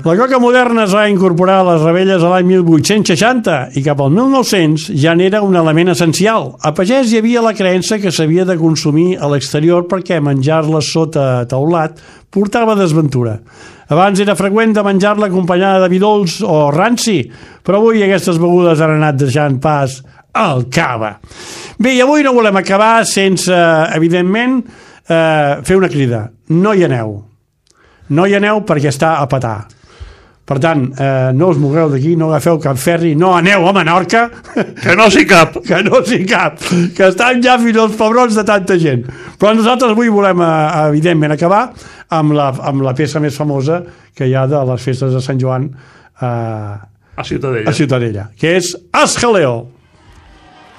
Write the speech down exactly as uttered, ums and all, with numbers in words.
La coca moderna es va incorporar a les revetlles a l'any mil vuit-cents seixanta i cap al mil nou-cents ja n'era un element essencial. A pagès hi havia la creença que s'havia de consumir a l'exterior perquè menjar-la sota teulat portava desventura. Abans era freqüent de menjar-la acompanyada de vi dolç o ranci, però avui aquestes begudes han anat deixant pas al cava. Bé, i avui no volem acabar sense, evidentment, eh, fer una crida. No hi aneu. No hi aneu perquè està a petar. Per tant, eh, no us mogueu d'aquí, no agafeu cap ferri, no aneu a Menorca. Que no s'hi cap. Que no s'hi cap. Que estan ja fins als pebrons de tanta gent. Però nosaltres avui volem, eh, evidentment, acabar amb la, amb la peça més famosa que hi ha de les festes de Sant Joan eh, a Ciutadella. a Ciutadella, que és Escaleo.